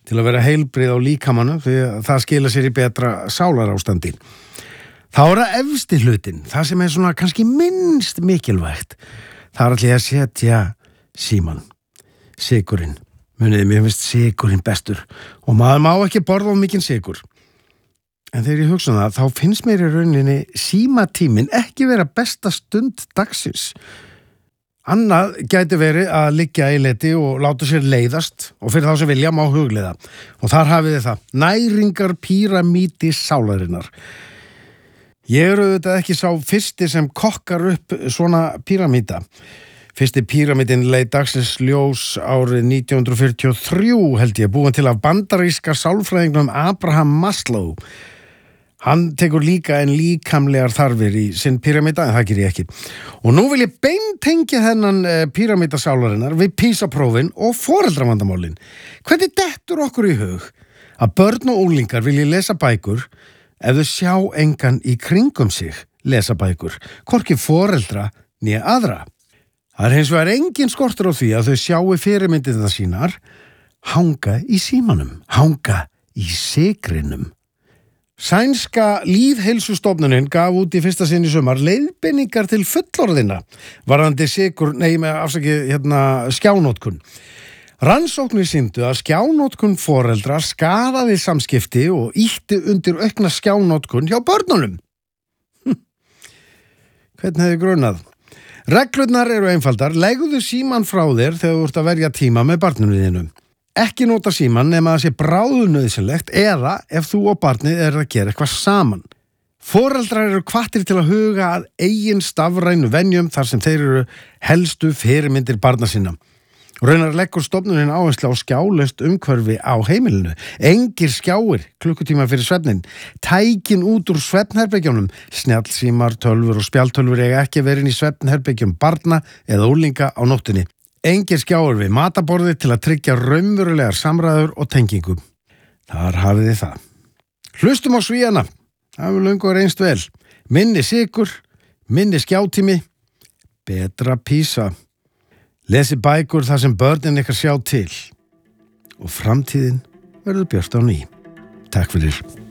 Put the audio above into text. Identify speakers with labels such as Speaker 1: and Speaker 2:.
Speaker 1: til að vera heilbrigð á líkamanum því að það skila sér í betra sálarástandi. Þá það efsti hlutin, það sem svona kannski minnst mikilvægt. Það allir að setja síman, sykurinn. Muniði, mér finnst sykurinn bestur og maður má ekki borða of mikinn sykur. En þegar ég hugsa það, þá finnst mér í rauninni símatíminn ekki vera besta stund dagsins. Annað gæti verið að liggja í leti og láta sér leiðast og fyrir þá sem vilja má hugleiða. Og þar hafið þið það, næringar píramídi sálarinnar. Ég auðvitað ekki sá fyrsti sem kokkar upp svona píramída. Fyrsti píramídin leit dagsins ljós árið 1943 held ég, búin til af bandaríska sálfræðingnum Abraham Maslow. Hann tekur líka en líkamlegar þarfir í sinn píramída, en það ger ég ekki. Og nú vil ég beintengja þennan píramídasálarinnar við PISA-prófin og foreldravandamálin. Hvernig dettur okkur í hug að börn og unglingar vilji lesa bækur ef þau sjá engan í kringum sig lesa bækur, hvorki foreldra né aðra? Það hins vegar engin skortur á því að þau sjáu fyrirmyndirnar sínar hanga í símanum, hanga í sykrinum. Sænska lýðheilsustofnunin gaf út í fyrsta sinn í sumar leiðbeiningar til fullorðina varðandi skjánótkun. Rannsóknir sýndu að skjánótkun foreldra skaðaði samskipti og ýtti undir aukna skjánótkun hjá börnunum. Hvernig hefði grunað? Reglurnar eru einfaldar, legðu síman frá þér þegar þú ert að verja tíma með barninu þínu. Ekki nota síman nema það sé bráðnauðsynlegt eða ef þú og barnið að gera eitthvað saman. Foreldrar eru hvattir til að huga að eigin stafrænu venjum þar sem þeir eru helstu fyrirmyndir barna sinna. Raunar leggur stofnunin áherslu á skjálaust umhverfi á heimilinu. Engir skjáir klukkutíma fyrir svefnin. Tækin út úr svefnherbergjunum. Snjallsímar, tölvur og spjaldtölvur eiga ekki verið í svefnherbergjum barna eða unglinga á nóttunni. Engir skjáir við mataborði til að tryggja raunverulegar samræður og tengingu. Þar hafið þið það. Hlustum á svíjana. Það hefur löngu reynst vel. Minni sykur, minni skjátími, betra PISA. Lesi bækur þar sem börnin ykkar sjá til. Og framtíðin verður björt á ný. Takk fyrir.